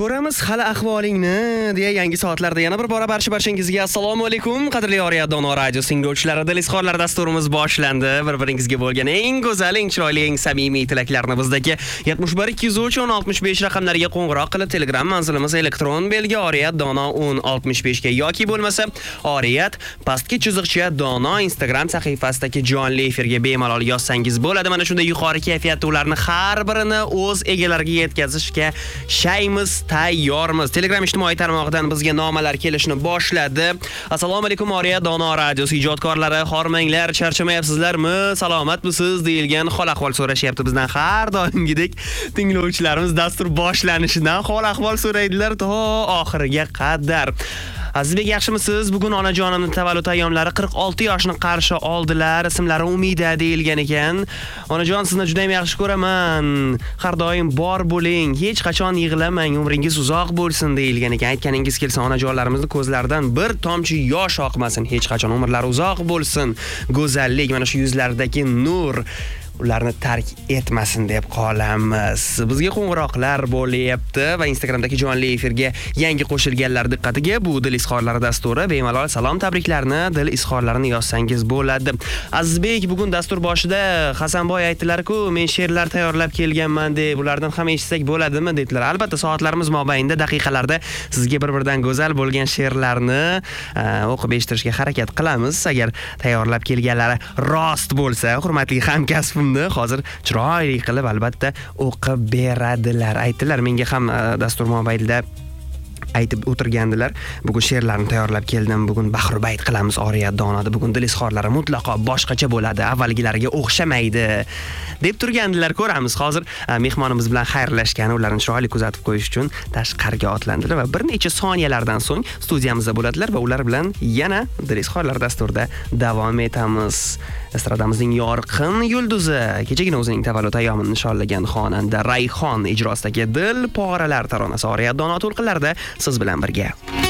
Ko'ramiz hali ahvolingni deya yangi soatlarda yana bir bora barchangizga assalomu alaykum. Qadrli Oriyat Dono radio tinglovchilari, Dilizxorlar dasturimiz boshlandi. Bir-biringizga bo'lgan eng go'zal, eng chiroyli, eng samimiy tilaklarni bizdagi 71 203 1065 raqamlariga qo'ng'iroq qilib, Telegram manzilimiz elektron belgi Oriyat Dono 1065 ga yoki bo'lmasa Oriyat pastki chiziqcha Dono Instagram sahifasidagi jonli efirga bemalol yozsangiz bo'ladi. Mana shunday yuqori kayfiyatda ularni har birini o'z egalariga yetkazishga shaymiz, tayyormiz. Telegram ijtimoiy tarmog'idan bizga nomalar kelishni boshladi. Assalomu alaykum Oriyat Dono radiosi ijodkorlari, hormanglar, charchamayapsizlarmi? Salomatmisiz deyilgan hol-ahvol so'rashyapti bizdan har doimgidek tinglovchilarimiz dastur boshlanishidan hol-ahvol so'raydilar to oxiriga qadar. Azizbek, yaxshimisiz? Bugun onajonimning tavallud ayyomlari 46 yoshni qarshi oldilar. Ismlari Umida deyilgan ekan. Onajon, sizni juda ham yaxshi ko'raman. Har doim bor bo'ling, hech qachon yig'lamang, umringiz uzoq bo'lsin deyilgan ekan. Aytganingiz kelsa, onajonlarimizning ko'zlaridan bir tomchi yosh oqmasin, hech qachon umrlari uzoq bo'lsin. Go'zallik, mana shu yuzlaridagi nur ularni tark etmasin deb qolamiz. Bizga qo'ng'iroqlar bo'lyapti va Instagramdagi jonli efirga yangi qo'shilganlar diqqatiga, bu Dil izhorlari dasturi. Bemalol salom, tabriklarni, dil izhorlarini yozsangiz bo'ladi. Azizbek, bugun dastur boshida Hasanboy aytdilar-ku, men she'rlar tayyorlab kelganman deb, ulardan ham eshitsak bo'ladimi dedilar. Albatta, soatlarimiz mobaynida, daqiqalarda sizga bir-biridan go'zal bo'lgan she'rlarni o'qib eshittirishga harakat qilamiz. Agar tayyorlab kelganlari rost bo'lsa, hurmatli hamkasbim hozir chiroyli qilib albatta o'qib beradilar. Aytdilar, menga ham dastur mobaynida aytib o'tirgandilar. Bugun she'rlarni tayyorlab keldim. Bugun bahrubayt qilamiz Oriyat Donoda. Bugun dil izhorlari mutlaqo boshqacha bo'ladi, avvalgilariga o'xshamaydi deb turgandilar. Ko'ramiz. Hozir mehmonimiz bilan xayrlashgan, ularni chiroyli kuzatib qo'yish uchun tashqariga otlandilar va bir necha soniyalardan so'ng studiyamizda bo'ladilar va ular bilan yana dil izhorlari dasturida davom etamiz. Estradamizning yorqin yulduzi, kechagina o'zining tavallud ayyomini nishonlagan xonanda Rayhon ijrosidagi Dil poralar taronasi Oriyat Dono to'lqinlarida siz bilan birga.